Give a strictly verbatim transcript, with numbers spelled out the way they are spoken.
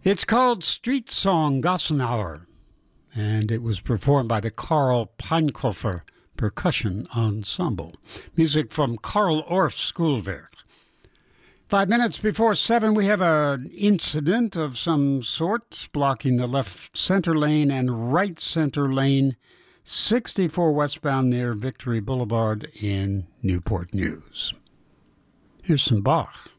It's called Street Song Gassenhauer, and it was performed by the Karl Peinkofer Percussion Ensemble. Music from Carl Orff Schoolwerk. Five minutes before seven, we have an incident of some sort blocking the left center lane and right center lane, sixty-four westbound near Victory Boulevard in Newport News. Here's some Bach.